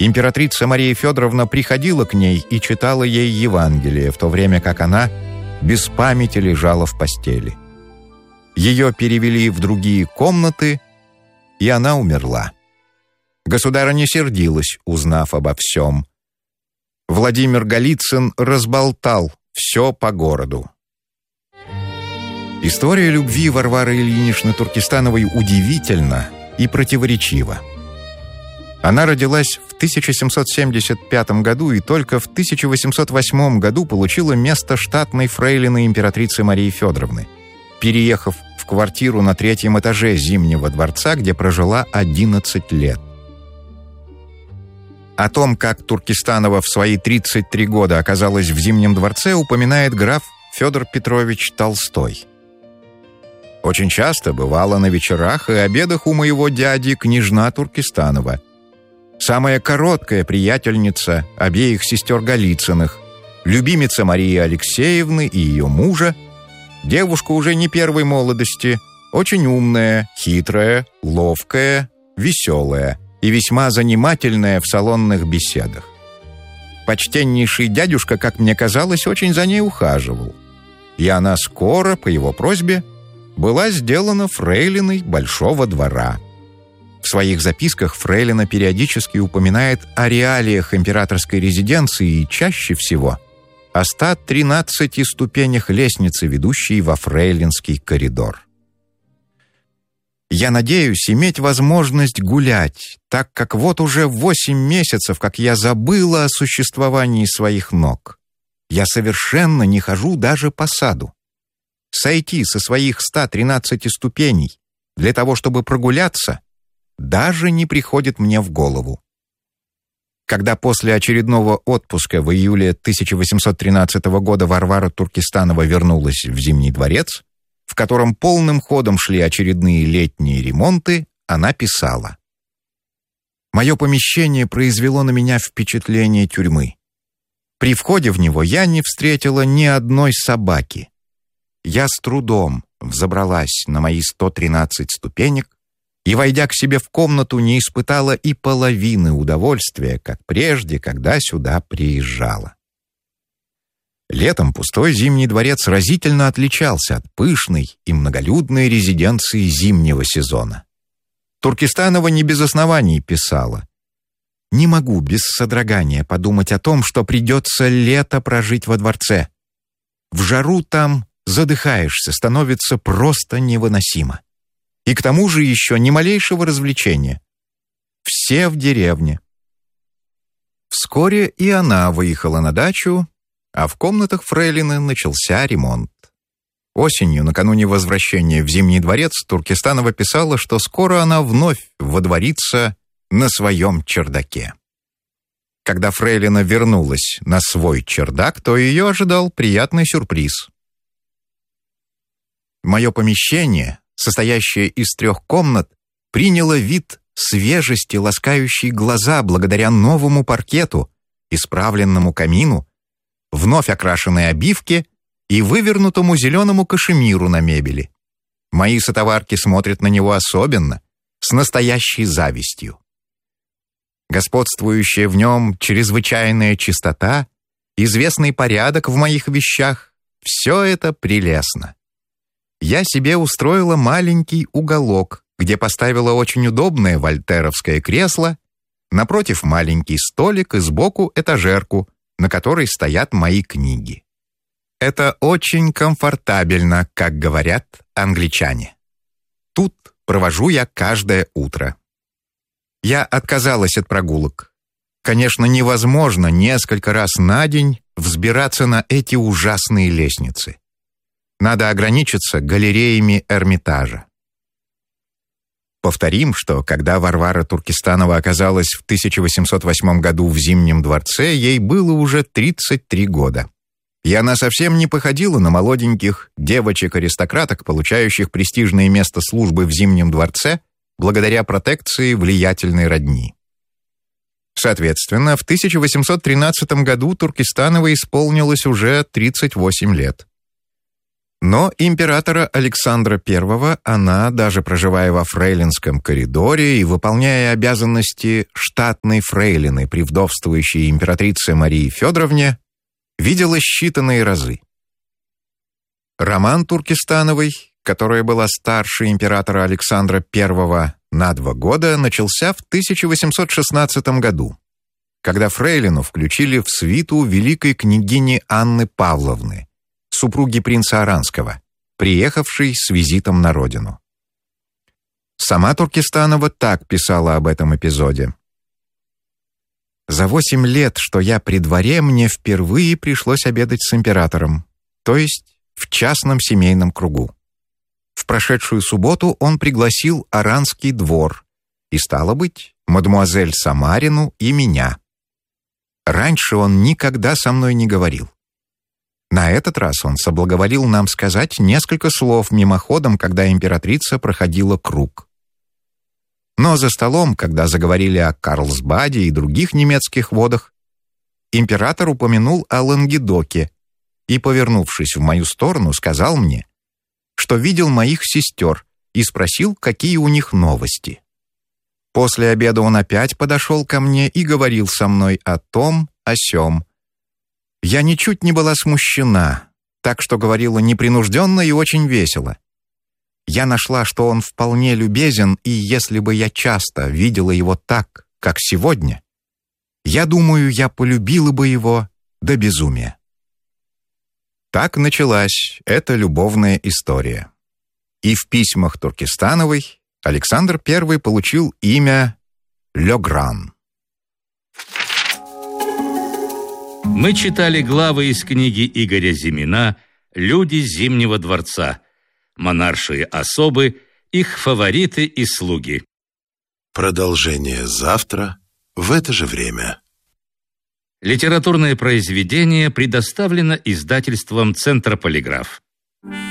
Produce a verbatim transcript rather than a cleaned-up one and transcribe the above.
Императрица Мария Федоровна приходила к ней и читала ей Евангелие, в то время как она без памяти лежала в постели. Ее перевели в другие комнаты, и она умерла. Государыня сердилась, узнав обо всем. Владимир Голицын разболтал все по городу. История любви Варвары Ильиничны Туркестановой удивительна и противоречива. Она родилась в тысяча семьсот семьдесят пятом году и только в тысяча восемьсот восьмом году получила место штатной фрейлины императрицы Марии Федоровны, переехав в квартиру на третьем этаже Зимнего дворца, где прожила одиннадцать лет. О том, как Туркестанова в свои тридцать три года оказалась в Зимнем дворце, упоминает граф Федор Петрович Толстой. «Очень часто бывала на вечерах и обедах у моего дяди княжна Туркестанова, самая короткая приятельница обеих сестер Голицыных, любимица Марии Алексеевны и ее мужа, девушка уже не первой молодости, очень умная, хитрая, ловкая, веселая и весьма занимательная в салонных беседах. Почтеннейший дядюшка, как мне казалось, очень за ней ухаживал, и она скоро, по его просьбе, была сделана фрейлиной Большого двора». В своих записках фрейлина периодически упоминает о реалиях императорской резиденции и чаще всего о ста тринадцати ступенях лестницы, ведущей во фрейлинский коридор. «Я надеюсь иметь возможность гулять, так как вот уже восемь месяцев, как я забыла о существовании своих ног. Я совершенно не хожу даже по саду. Сойти со своих ста тринадцати ступеней для того, чтобы прогуляться, даже не приходит мне в голову». Когда после очередного отпуска в июле тысяча восемьсот тринадцатого года Варвара Туркестанова вернулась в Зимний дворец, в котором полным ходом шли очередные летние ремонты, она писала: «Мое помещение произвело на меня впечатление тюрьмы. При входе в него я не встретила ни одной собаки. Я с трудом взобралась на мои сто тринадцать ступенек и, войдя к себе в комнату, не испытала и половины удовольствия, как прежде, когда сюда приезжала». Летом пустой Зимний дворец разительно отличался от пышной и многолюдной резиденции зимнего сезона. Туркестанова не без оснований писала: «Не могу без содрогания подумать о том, что придется лето прожить во дворце. В жару там задыхаешься, становится просто невыносимо. И к тому же еще ни малейшего развлечения. Все в деревне». Вскоре и она выехала на дачу, а в комнатах фрейлины начался ремонт. Осенью, накануне возвращения в Зимний дворец, Туркестанова писала, что скоро она вновь водворится на своем чердаке. Когда фрейлина вернулась на свой чердак, то ее ожидал приятный сюрприз. «Мое помещение, состоящее из трех комнат, приняло вид свежести, ласкающей глаза благодаря новому паркету, исправленному камину, вновь окрашенной обивке и вывернутому зеленому кашемиру на мебели. Мои сотоварки смотрят на него особенно, с настоящей завистью. Господствующая в нем чрезвычайная чистота, известный порядок в моих вещах — все это прелестно. Я себе устроила маленький уголок, где поставила очень удобное вольтеровское кресло, напротив маленький столик и сбоку этажерку, на которой стоят мои книги. Это очень комфортабельно, как говорят англичане. Тут провожу я каждое утро. Я отказалась от прогулок. Конечно, невозможно несколько раз на день взбираться на эти ужасные лестницы. Надо ограничиться галереями Эрмитажа. Повторим, что когда Варвара Туркестанова оказалась в тысяча восемьсот восьмом году в Зимнем дворце, ей было уже тридцать три года. И она совсем не походила на молоденьких девочек-аристократок, получающих престижное место службы в Зимнем дворце благодаря протекции влиятельной родни. Соответственно, в тысяча восемьсот тринадцатом году Туркестановой исполнилось уже тридцать восемь лет. Но императора Александра Первого она, даже проживая во фрейлинском коридоре и выполняя обязанности штатной фрейлины при вдовствующей императрице Марии Федоровне, видела считанные разы. Роман Туркестановой, которая была старше императора Александра Первого на два года, начался в тысяча восемьсот шестнадцатом году, когда фрейлину включили в свиту великой княгини Анны Павловны, супруги принца Оранского, приехавшей с визитом на родину. Сама Туркестанова так писала об этом эпизоде. «За восемь лет, что я при дворе, мне впервые пришлось обедать с императором, то есть в частном семейном кругу. В прошедшую субботу он пригласил Оранский двор и, стало быть, мадемуазель Самарину и меня. Раньше он никогда со мной не говорил. На этот раз он соблаговолил нам сказать несколько слов мимоходом, когда императрица проходила круг. Но за столом, когда заговорили о Карлсбаде и других немецких водах, император упомянул о Лангедоке и, повернувшись в мою сторону, сказал мне, что видел моих сестер и спросил, какие у них новости. После обеда он опять подошел ко мне и говорил со мной о том, о сём. Я ничуть не была смущена, так что говорила непринужденно и очень весело. Я нашла, что он вполне любезен, и если бы я часто видела его так, как сегодня, я думаю, я полюбила бы его до безумия». Так началась эта любовная история. И в письмах Туркестановой Александр Первый получил имя Ле Гран. Мы читали главы из книги Игоря Зимина «Люди Зимнего дворца», монаршие особы, их фавориты и слуги. Продолжение завтра в это же время. Литературное произведение предоставлено издательством «Центр Полиграф».